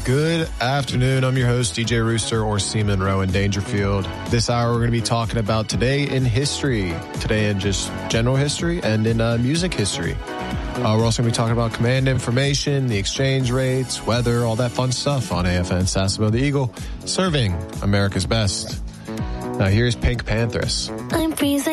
Good afternoon. I'm your host, DJ Rooster, or Seaman Rowan Dangerfield. This hour, we're going to be talking about today in history, today in just general history, and in music history. We're also going to be talking about command information, the exchange rates, weather, all that fun stuff on AFN Sasebo the Eagle, serving America's best. Now, here's Pink Panthers. I'm freezing.